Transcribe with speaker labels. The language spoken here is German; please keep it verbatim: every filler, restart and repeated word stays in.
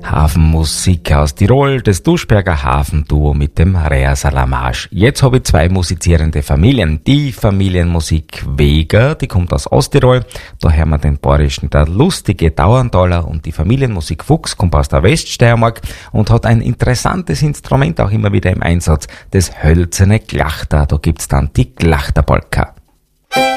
Speaker 1: Hafenmusik aus Tirol, das Duschberger Hafenduo mit dem Rea Salamage. Jetzt habe ich zwei musizierende Familien. Die Familienmusik Weger, die kommt aus Osttirol, da hören wir den bayerischen, der lustige Dauerntaler, und die Familienmusik Fuchs kommt aus der Weststeiermark und hat ein interessantes Instrument auch immer wieder im Einsatz, das hölzerne Glachter. Da gibt's dann die Glachterpolka.